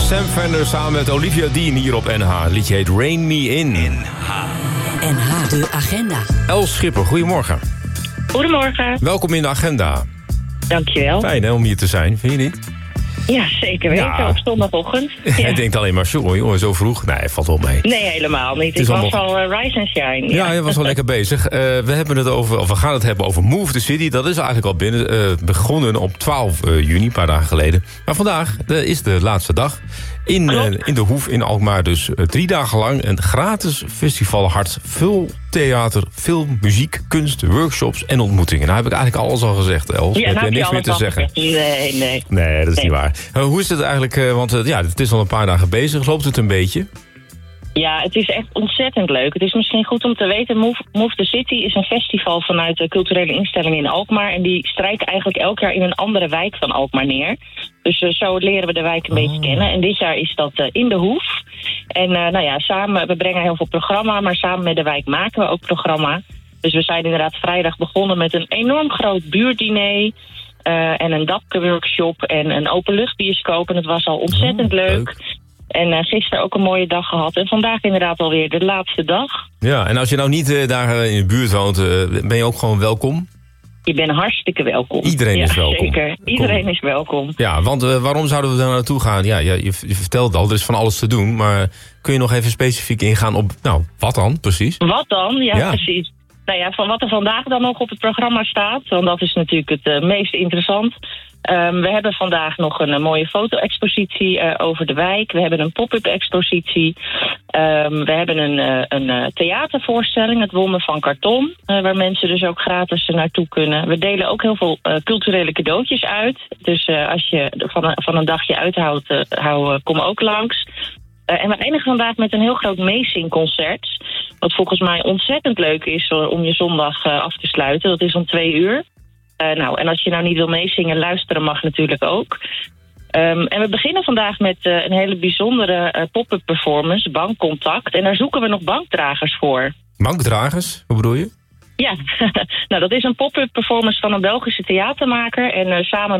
Sam Fender samen met Olivia Dean hier op NH. Het liedje heet Rain Me In. NH, de agenda. Els Schipper, goedemorgen. Goedemorgen. Welkom in de agenda. Dankjewel. Fijn hè, om hier te zijn, vind je niet? Ja, zeker weten. Ja. Op zondagochtend. Ja. Hij denkt alleen maar, jongen, zo vroeg. Nee, valt wel mee. Nee, helemaal niet. Ik was al rise and shine. Ja, je was wel lekker bezig. We gaan het hebben over Move the City. Dat is eigenlijk al begonnen op 12 juni, een paar dagen geleden. Maar vandaag is de laatste dag in de Hoef in Alkmaar. Dus 3 dagen lang een gratis festival hart. Veel theater, film, muziek, kunst, workshops en ontmoetingen. Nou heb ik eigenlijk alles al gezegd, Els. Ja, heb je niks meer te zeggen? Nee, dat is niet waar. Hoe is het eigenlijk? Want het is al een paar dagen bezig. Loopt het een beetje? Ja, het is echt ontzettend leuk. Het is misschien goed om te weten, Move the City is een festival vanuit de culturele instellingen in Alkmaar. En die strijken eigenlijk elk jaar in een andere wijk van Alkmaar neer. Dus zo leren we de wijk een beetje kennen. En dit jaar is dat in de Hoef. En samen, we brengen heel veel programma, maar samen met de wijk maken we ook programma. Dus we zijn inderdaad vrijdag begonnen met een enorm groot buurtdiner. En een dapke-workshop en een openluchtbioscoop. En het was al ontzettend leuk. En gisteren ook een mooie dag gehad. En vandaag inderdaad alweer de laatste dag. Ja, en als je nou niet daar in de buurt woont, ben je ook gewoon welkom? Je bent hartstikke welkom. Iedereen is welkom. Zeker, iedereen is welkom. Ja, want waarom zouden we daar naartoe gaan? Ja, je vertelt al, er is van alles te doen. Maar kun je nog even specifiek ingaan op, wat dan precies? Wat dan? Ja, precies. Nou ja, van wat er vandaag dan nog op het programma staat. Want dat is natuurlijk het meest interessant. We hebben vandaag nog een mooie foto-expositie over de wijk. We hebben een pop-up expositie. We hebben een theatervoorstelling, Het Wonder van Karton. Waar mensen dus ook gratis naartoe kunnen. We delen ook heel veel culturele cadeautjes uit. Dus als je van een dagje uithoudt, kom ook langs. En we eindigen vandaag met een heel groot meezingconcert. Wat volgens mij ontzettend leuk is om je zondag af te sluiten. Dat is om 2 uur. En als je nou niet wil meezingen, luisteren mag natuurlijk ook. En we beginnen vandaag met een hele bijzondere pop-up performance, Bankcontact. En daar zoeken we nog bankdragers voor. Bankdragers? Hoe bedoel je? Ja, nou dat is een pop-up performance van een Belgische theatermaker. En samen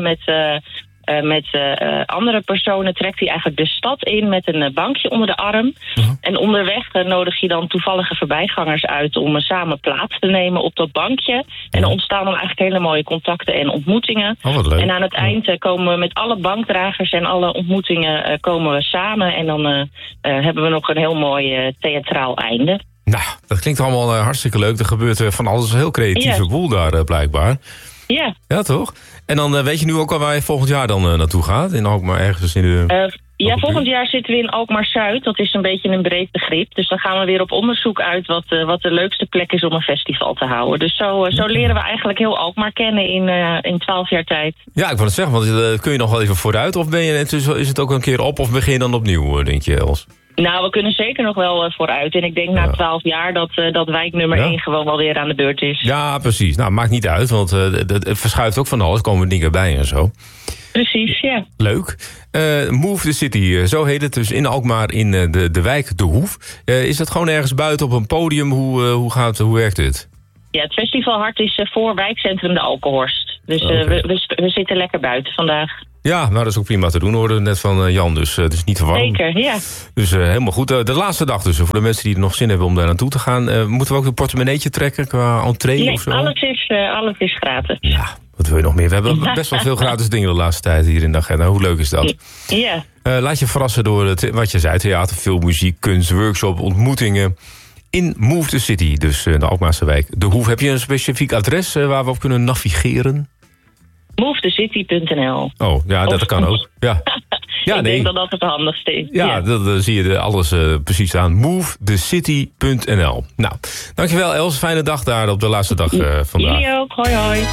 met andere personen trekt hij eigenlijk de stad in met een bankje onder de arm. En onderweg nodig je dan toevallige voorbijgangers uit om samen plaats te nemen op dat bankje. En er ontstaan dan eigenlijk hele mooie contacten en ontmoetingen. Oh, wat leuk. En aan het eind komen we met alle bankdragers en alle ontmoetingen komen we samen. En dan hebben we nog een heel mooi theatraal einde. Nou, dat klinkt allemaal hartstikke leuk. Er gebeurt van alles, een heel creatieve boel daar blijkbaar. Ja. Ja, toch? En dan weet je nu ook al waar je volgend jaar dan naartoe gaat? In Alkmaar ergens in de... volgend jaar zitten we in Alkmaar-Zuid. Dat is een beetje een breed begrip. Dus dan gaan we weer op onderzoek uit wat de leukste plek is om een festival te houden. Dus zo leren we eigenlijk heel Alkmaar kennen in 12 jaar tijd. Ja, ik wou het zeggen, want kun je nog wel even vooruit? Of is het ook een keer op of begin je dan opnieuw, denk je, Els? Nou, we kunnen zeker nog wel vooruit. En ik denk na 12 jaar dat wijk nummer 1 gewoon wel weer aan de beurt is. Ja, precies. Nou, maakt niet uit, want het verschuift ook van alles. Komen dingen bij en zo. Precies, ja. Leuk. Move the City, zo heet het dus in Alkmaar in de wijk De Hoef. Is dat gewoon ergens buiten op een podium? Hoe werkt dit? Ja, het festival hart is voor wijkcentrum De Alkenhorst. Dus we zitten lekker buiten vandaag. Ja, nou dat is ook prima te doen, hoorde net van Jan, dus het is niet te warm. Zeker, ja. Dus helemaal goed. De laatste dag dus, voor de mensen die er nog zin hebben om daar naartoe te gaan. Moeten we ook een portemonneetje trekken qua entree of zo? Nee, alles is gratis. Ja, wat wil je nog meer? We hebben best wel veel gratis dingen de laatste tijd hier in de agenda. Hoe leuk is dat? Ja. Laat je verrassen door wat je zei, theater, film, muziek, kunst, workshop, ontmoetingen. In Move the City, dus de Alkmaarse wijk De Hoef. Heb je een specifiek adres waar we op kunnen navigeren? MoveTheCity.nl. Oh, ja, dat kan ook. Ja. Ik denk dat het handigste is. Ja, dan zie je alles precies aan. MoveTheCity.nl. Nou, dankjewel Els. Fijne dag daar op de laatste dag vandaag. Jullie ook. Hoi hoi.